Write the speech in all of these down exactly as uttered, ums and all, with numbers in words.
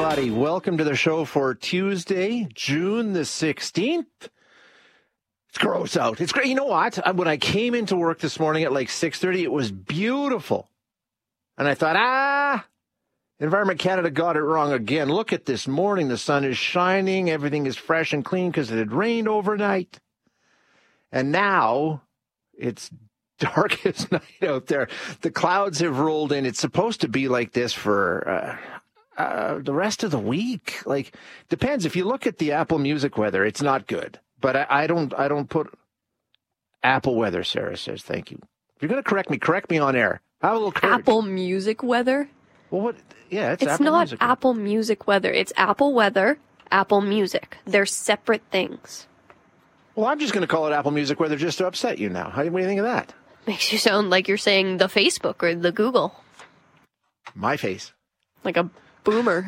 everybody. Welcome to the show for Tuesday, June the sixteenth. It's gross out. It's great. You know what? When I came into work this morning at like six thirty, it was beautiful. And I thought, ah, Environment Canada got it wrong again. Look at this morning. The sun is shining. Everything is fresh and clean because it had rained overnight. And now it's dark as night out there. The clouds have rolled in. It's supposed to be like this for uh, uh, the rest of the week. Like, depends. If you look at the Apple Music weather, it's not good. But I, I don't. I don't put Apple weather. Sarah says, "Thank you." If you're going to correct me, correct me on air. Have a little courage. Apple Music weather. Well, what? Yeah, it's, it's Apple not Music. Apple Music weather. It's Apple weather, Apple Music. They're separate things. Well, I'm just going to call it Apple Music weather just to upset you now. How do you think of that? Makes you sound like you're saying the Facebook or the Google. My face. Like a boomer.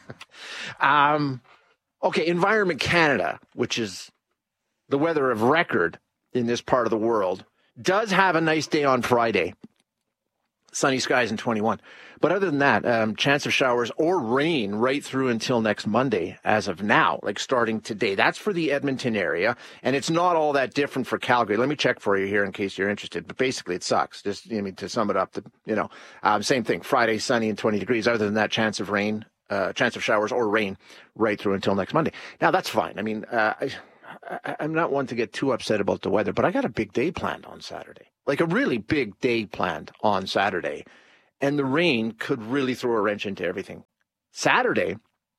um, okay, Environment Canada, which is the weather of record in this part of the world, does have a nice day on Friday. Sunny skies and twenty-one. But other than that, um, chance of showers or rain right through until next Monday as of now, like starting today. That's for the Edmonton area, and it's not all that different for Calgary. Let me check for you here in case you're interested. But basically, it sucks. Just I mean, to sum it up, the, you know, um, same thing. Friday, sunny and twenty degrees. Other than that, chance of rain, uh, chance of showers or rain right through until next Monday. Now, that's fine. I mean, uh, I, I, I'm not one to get too upset about the weather, but I got a big day planned on Saturday. Like a really big day planned on Saturday. And the rain could really throw a wrench into everything. Saturday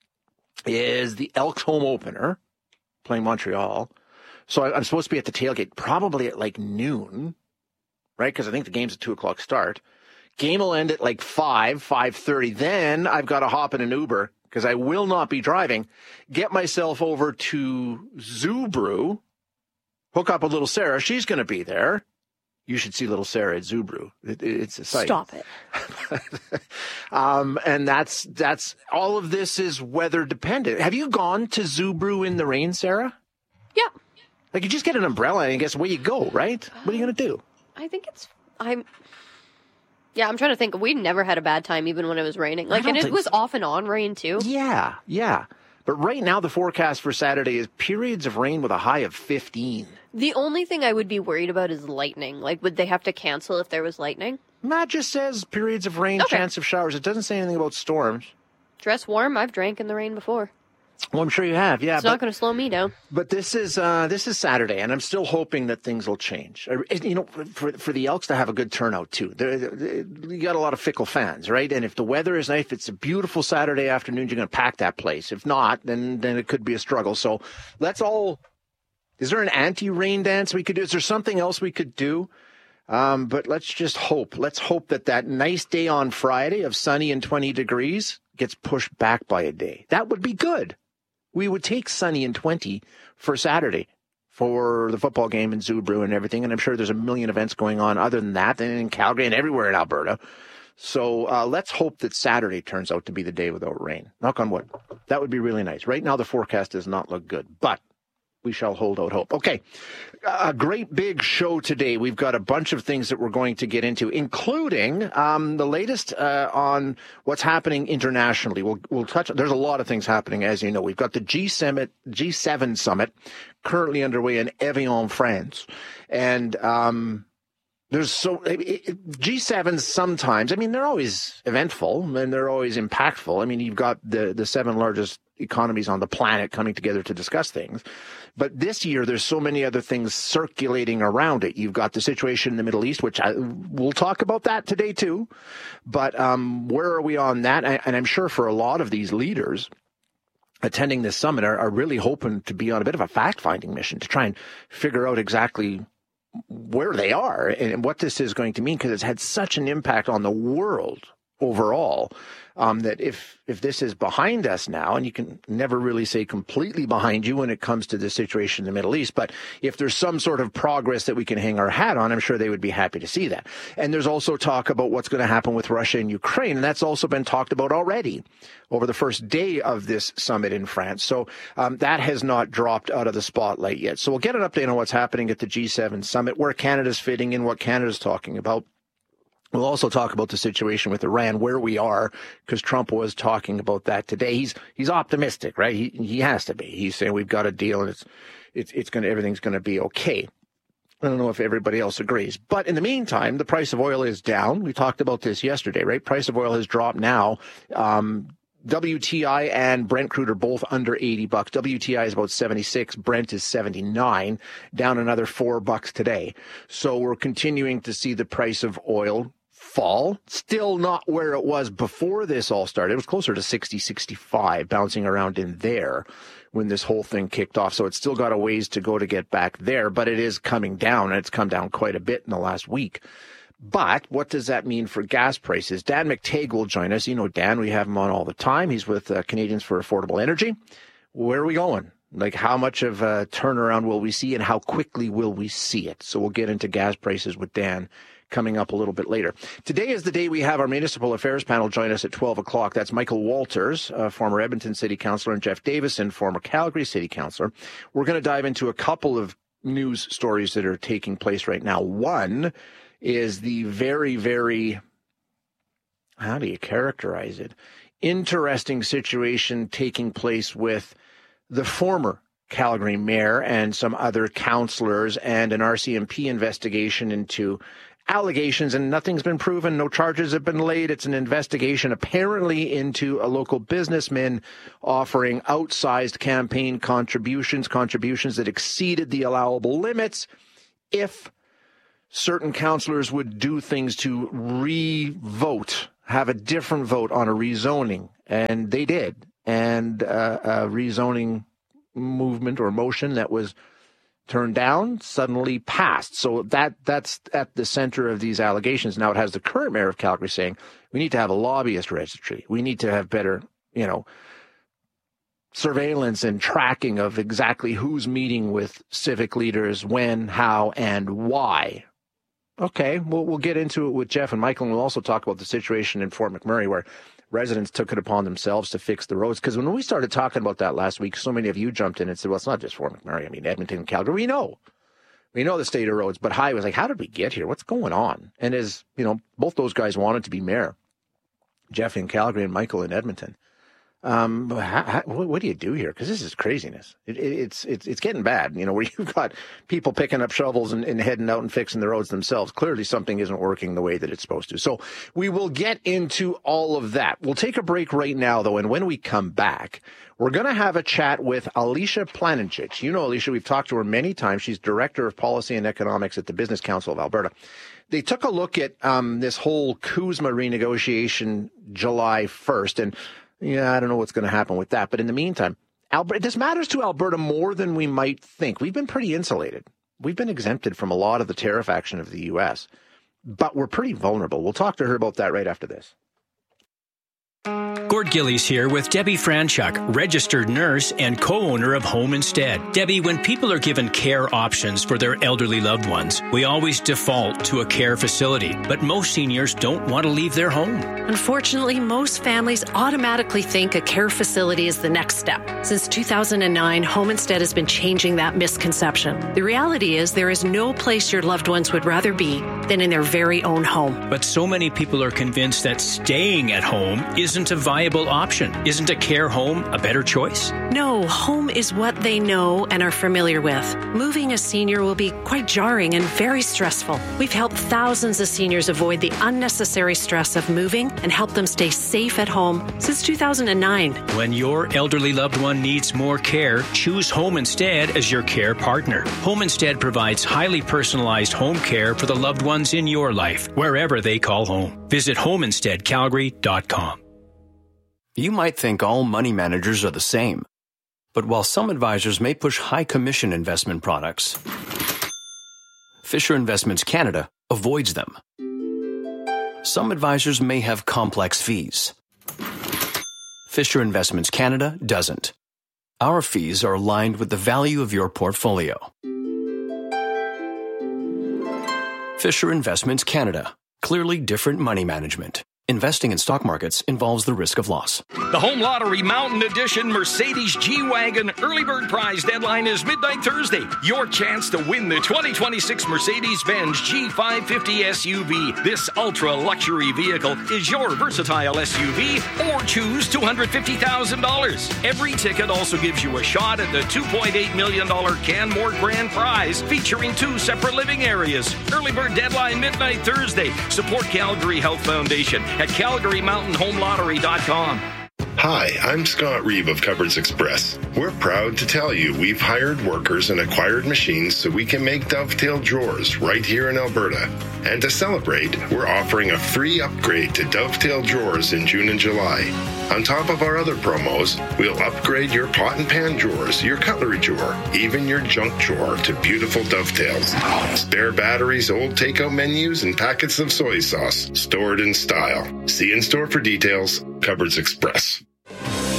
is the Elks home opener, playing Montreal. So I'm supposed to be at the tailgate probably at like noon, right? Because I think the game's at two o'clock start. Game will end at like five, five thirty. Then I've got to hop in an Uber because I will not be driving. Get myself over to Zoo Brew. Hook up with little Sarah. She's going to be there. You should see little Sarah at Zoo Brew. It, it's a sight. Stop it. um, and that's that's all of this is weather dependent. Have you gone to Zoo Brew in the rain, Sarah? Yeah. Like you just get an umbrella and I guess away you go, right? What are you going to do? I think it's I'm. Yeah, I'm trying to think. We never had a bad time, even when it was raining. Like, and it was so. Off and on rain too. Yeah, yeah. But right now, the forecast for Saturday is periods of rain with a high of fifteen. The only thing I would be worried about is lightning. Like, would they have to cancel if there was lightning? That just says periods of rain, okay. Chance of showers. It doesn't say anything about storms. Dress warm. I've drank in the rain before. Well, I'm sure you have, yeah. It's but, not going to slow me down. But this is uh, this is Saturday, and I'm still hoping that things will change. You know, for for the Elks to have a good turnout, too. They're, they're, you got a lot of fickle fans, right? And if the weather is nice, if it's a beautiful Saturday afternoon, you're going to pack that place. If not, then, then it could be a struggle. So let's all... Is there an anti-rain dance we could do? Is there something else we could do? Um, but let's just hope. Let's hope that that nice day on Friday of sunny and twenty degrees gets pushed back by a day. That would be good. We would take sunny and twenty for Saturday for the football game in Zoo Brew and everything. And I'm sure there's a million events going on other than that and in Calgary and everywhere in Alberta. So uh, let's hope that Saturday turns out to be the day without rain. Knock on wood. That would be really nice. Right now, the forecast does not look good, but we shall hold out hope. Okay, a great big show today. We've got a bunch of things that we're going to get into, including um, the latest uh, on what's happening internationally. We'll we'll touch. There's a lot of things happening, as you know. We've got the G seven G seven summit currently underway in Evian, France, and um, there's so G sevens sometimes. I mean, they're always eventful and they're always impactful. I mean, you've got the the seven largest economies on the planet coming together to discuss things. But this year, there's so many other things circulating around it. You've got the situation in the Middle East, which I, we'll talk about that today too. But um, where are we on that? And I'm sure for a lot of these leaders attending this summit are, are really hoping to be on a bit of a fact-finding mission to try and figure out exactly where they are and what this is going to mean, because it's had such an impact on the world overall. Um, that if if this is behind us now, and you can never really say completely behind you when it comes to the situation in the Middle East, but if there's some sort of progress that we can hang our hat on, I'm sure they would be happy to see that. And there's also talk about what's going to happen with Russia and Ukraine, and that's also been talked about already over the first day of this summit in France. So um, that has not dropped out of the spotlight yet. So we'll get an update on what's happening at the G seven summit, where Canada's fitting in, what Canada's talking about. We'll also talk about the situation with Iran, where we are, because Trump was talking about that today. He's he's optimistic, right? He he has to be. He's saying we've got a deal and it's it's it's going to everything's going to be okay. I don't know if everybody else agrees. But in the meantime, the price of oil is down. We talked about this yesterday, right? Price of oil has dropped now. Um, W T I and Brent crude are both under eighty bucks. W T I is about seventy-six. Brent is seventy-nine, down another four bucks today. So we're continuing to see the price of oil fall. Still not where it was before this all started. It was closer to sixty, sixty-five, bouncing around in there when this whole thing kicked off. So it's still got a ways to go to get back there, but it is coming down, and it's come down quite a bit in the last week. But what does that mean for gas prices? Dan McTague will join us. You know Dan, we have him on all the time. He's with uh, Canadians for Affordable Energy. Where are we going? Like, how much of a turnaround will we see, and how quickly will we see it? So we'll get into gas prices with Dan coming up a little bit later. Today is the day we have our Municipal Affairs panel join us at twelve o'clock. That's Michael Walters, uh, former Edmonton City Councillor, and Jeff Davison, former Calgary City Councillor. We're going to dive into a couple of news stories that are taking place right now. One is the very, very, how do you characterize it? Interesting situation taking place with the former Calgary mayor and some other councillors, and an R C M P investigation into allegations, and nothing's been proven. No charges have been laid. It's an investigation apparently into a local businessman offering outsized campaign contributions, contributions that exceeded the allowable limits if certain councillors would do things to re-vote, have a different vote on a rezoning, and they did. And uh, a rezoning movement or motion that was turned down suddenly passed. So that that's at the center of these allegations. Now it has the current mayor of Calgary saying we need to have a lobbyist registry. We need to have better, you know, surveillance and tracking of exactly who's meeting with civic leaders, when, how, and why. Okay, we'll, we'll get into it with Jeff and Michael, and we'll also talk about the situation in Fort McMurray where residents took it upon themselves to fix the roads. Because when we started talking about that last week, so many of you jumped in and said, well, it's not just Fort McMurray. I mean, Edmonton and Calgary, we know. We know the state of roads. But High was like, how did we get here? What's going on? And as, you know, both those guys wanted to be mayor, Jeff in Calgary and Michael in Edmonton. Um, how, how, what do you do here? Because this is craziness. It, it, it's it's it's getting bad. You know, where you've got people picking up shovels and, and heading out and fixing the roads themselves. Clearly, something isn't working the way that it's supposed to. So we will get into all of that. We'll take a break right now, though, and when we come back, we're going to have a chat with Alicia Planenchich. You know Alicia. We've talked to her many times. She's Director of Policy and Economics at the Business Council of Alberta. They took a look at um, this whole CUSMA renegotiation July first, and yeah, I don't know what's going to happen with that. But in the meantime, Alberta, this matters to Alberta more than we might think. We've been pretty insulated. We've been exempted from a lot of the tariff action of the U S, but we're pretty vulnerable. We'll talk to her about that right after this. Gord Gillies here with Debbie Franchuk, registered nurse and co-owner of Home Instead. Debbie, when people are given care options for their elderly loved ones, we always default to a care facility, but most seniors don't want to leave their home. Unfortunately, most families automatically think a care facility is the next step. Since two thousand nine, Home Instead has been changing that misconception. The reality is there is no place your loved ones would rather be than in their very own home. But so many people are convinced that staying at home isn't a viable option. Isn't a care home a better choice? No, home is what they know and are familiar with. Moving a senior will be quite jarring and very stressful. We've helped thousands of seniors avoid the unnecessary stress of moving and help them stay safe at home since two thousand nine. When your elderly loved one needs more care, choose Home Instead as your care partner. Home Instead provides highly personalized home care for the loved ones in your life, wherever they call home. Visit home instead calgary dot com. You might think all money managers are the same. But while some advisors may push high commission investment products, Fisher Investments Canada avoids them. Some advisors may have complex fees. Fisher Investments Canada doesn't. Our fees are aligned with the value of your portfolio. Fisher Investments Canada. Clearly different money management. Investing in stock markets involves the risk of loss. The Home Lottery Mountain Edition Mercedes G-Wagon Early Bird Prize deadline is midnight Thursday. Your chance to win the twenty twenty-six Mercedes-Benz G five fifty S U V. This ultra-luxury vehicle is your versatile S U V, or choose two hundred fifty thousand dollars. Every ticket also gives you a shot at the two point eight million dollars Canmore Grand Prize, featuring two separate living areas. Early Bird deadline midnight Thursday. Support Calgary Health Foundation at Calgary Mountain Home Lottery dot com. Hi, I'm Scott Reeve of Cupboards Express. We're proud to tell you we've hired workers and acquired machines so we can make Dovetail drawers right here in Alberta. And to celebrate, we're offering a free upgrade to Dovetail drawers in June and July. On top of our other promos, we'll upgrade your pot and pan drawers, your cutlery drawer, even your junk drawer to beautiful Dovetails. Spare batteries, old takeout menus, and packets of soy sauce stored in style. See in store for details. Cupboards Express.